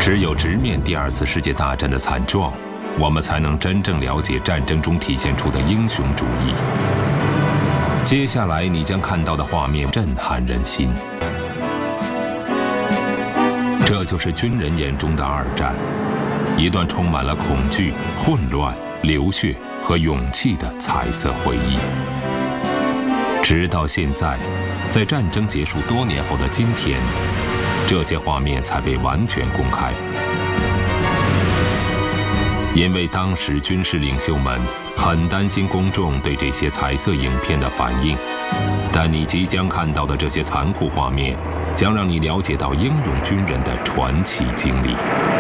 只有直面第二次世界大战的惨状，我们才能真正了解战争中体现出的英雄主义。接下来你将看到的画面震撼人心。这就是军人眼中的二战，一段充满了恐惧、混乱、流血和勇气的彩色回忆。直到现在，在战争结束多年后的今天，这些画面才被完全公开。因为当时军事领袖们很担心公众对这些彩色影片的反应，但你即将看到的这些残酷画面，将让你了解到英勇军人的传奇经历。